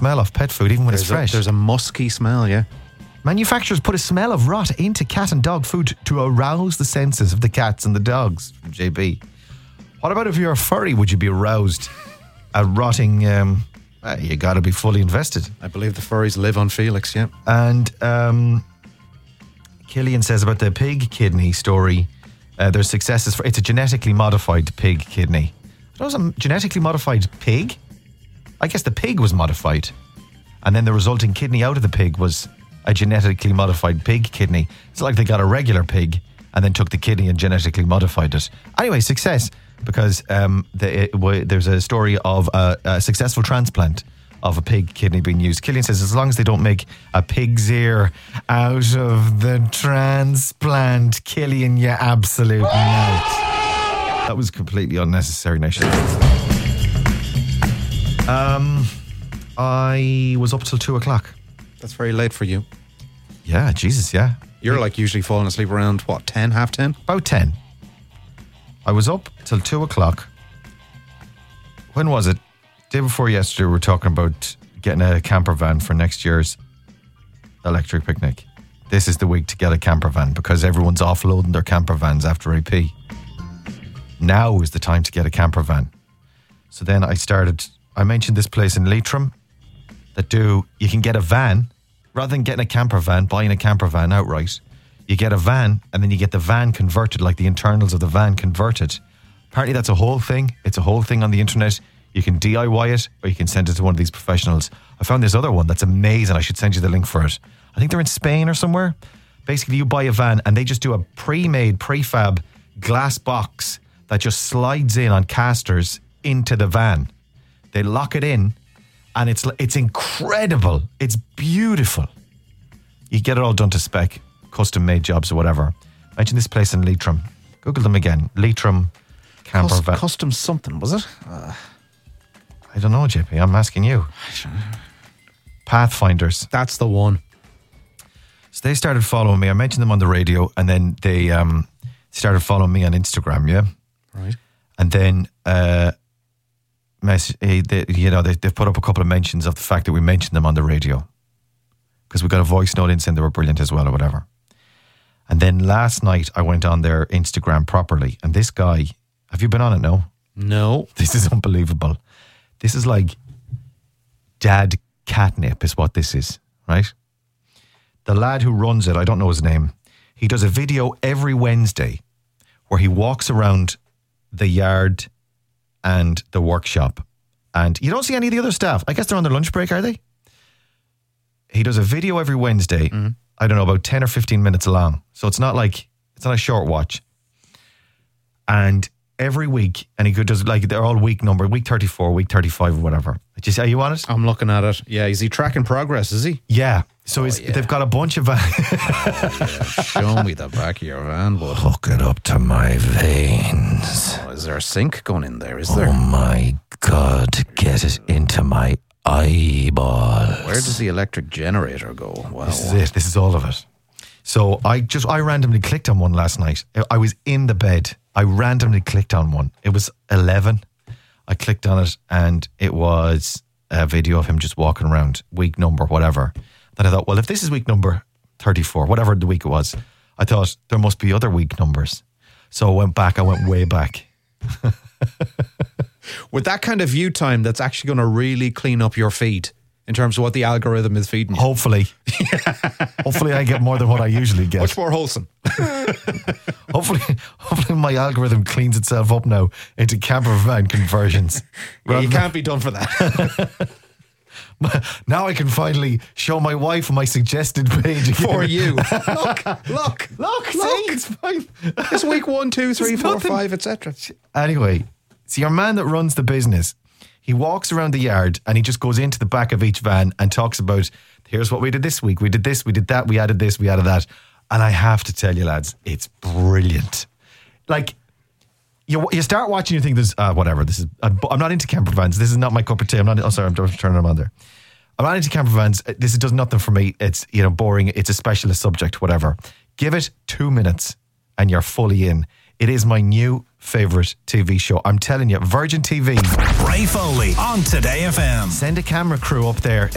smell of pet food, even when it's fresh. There's a musky smell, yeah. Manufacturers put a smell of rot into cat and dog food to arouse the senses of the cats and the dogs. From JB. What about if you're a furry? Would you be aroused at rotting? You got to be fully invested. I believe the furries live on Felix, yeah. And Killian says about the pig kidney story, there's successes. It's a genetically modified pig kidney. It was a genetically modified pig? I guess the pig was modified. And then the resulting kidney out of the pig was a genetically modified pig kidney. It's like they got a regular pig and then took the kidney and genetically modified it. Anyway, success, because there's a story of a successful transplant of a pig kidney being used. Killian says as long as they don't make a pig's ear out of the transplant, Killian, you absolute nut. That was completely unnecessary, Nation. I was up till 2 o'clock. That's very late for you. Yeah, Jesus, yeah. You're like usually falling asleep around, what, 10, half 10? About 10. I was up till 2 o'clock. When was it? Day before yesterday, we were talking about getting a camper van for next year's electric picnic. This is the week to get a camper van because everyone's offloading their camper vans after AP. Now is the time to get a camper van. So then I mentioned this place in Leitrim that you can get a van. Rather than getting a camper van, buying a camper van outright, you get a van and then you get the van converted, like the internals of the van converted. Apparently that's a whole thing. It's a whole thing on the internet. You can DIY it or you can send it to one of these professionals. I found this other one that's amazing. I should send you the link for it. I think they're in Spain or somewhere. Basically, you buy a van and they just do a pre-made, prefab glass box that just slides in on casters into the van. They lock it in. And it's incredible. It's beautiful. You get it all done to spec, custom-made jobs or whatever. Mention this place in Leitrim. Google them again. Leitrim camper van. Custom something, was it? I don't know, JP. I'm asking you. Pathfinders. That's the one. So they started following me. I mentioned them on the radio, and then they started following me on Instagram, yeah? Right. And then... they've put up a couple of mentions of the fact that we mentioned them on the radio because we got a voice note in saying they were brilliant as well or whatever. And then last night I went on their Instagram properly, and this guy, have you been on it? No. This is unbelievable. This is like dad catnip is what this is, right? The lad who runs it, I don't know his name, he does a video every Wednesday where he walks around the yard and the workshop. And you don't see any of the other staff. I guess they're on their lunch break, are they? He does a video every Wednesday, I don't know, about 10 or 15 minutes long. So it's not a short watch. And every week, and he does they're all week 34, week 35 or whatever. Are you on it? I'm looking at it. Yeah, is he tracking progress, is he? Yeah. So they've got a bunch of... Show me the back of your van, bud. Hook it up to my veins. Oh, is there a sink going in there, is there? Oh my God, get it into my eyeball. Where does the electric generator go? Wow. This is it. This is all of it. So I randomly clicked on one last night. I was in the bed. I randomly clicked on one. It was 11. I clicked on it and it was a video of him just walking around, week number, whatever. Then I thought, well, if this is week number 34, whatever the week it was, I thought there must be other week numbers. So I went way back. With that kind of view time, that's actually going to really clean up your feed in terms of what the algorithm is feeding you. Hopefully. Hopefully I get more than what I usually get. Much more wholesome. Hopefully my algorithm cleans itself up now into camper van conversions. Yeah, you can't be done for that. Now I can finally show my wife my suggested page again. For you. Look. See, it's fine. It's week 1, 2, 3, 4, 5, etc. Anyway, see, your man that runs the business, he walks around the yard and he just goes into the back of each van and talks about, here's what we did this week. We did this, we did that, we added this, we added that. And I have to tell you, lads, it's brilliant. Like, you start watching, you think there's, whatever, I'm not into camper vans. This is not my cup of tea. I'm turning them on there. I'm not into camper vans. This does nothing for me. It's, boring. It's a specialist subject, whatever. Give it 2 minutes and you're fully in. It is my new favourite TV show. I'm telling you, Virgin TV. Ray Foley on Today FM. Send a camera crew up there